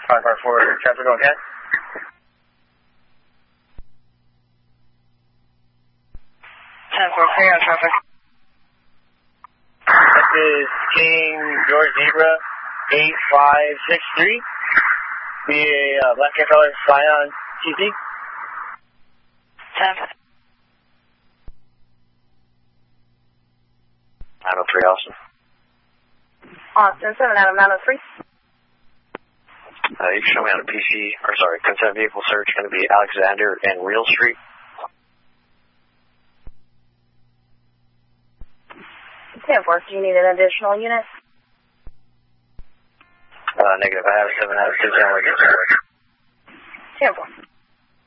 554, traffic okay? On traffic. This is King George Zebra 8563. Be a black cat color Scion TC. 10. 903 Austin. Austin 7 out of 903. You can show me on a PC, or sorry, consent vehicle search going to be Alexander and Real Street. 10-4, do you need an additional unit? Negative, I have 7 out of 2 down. 10-4.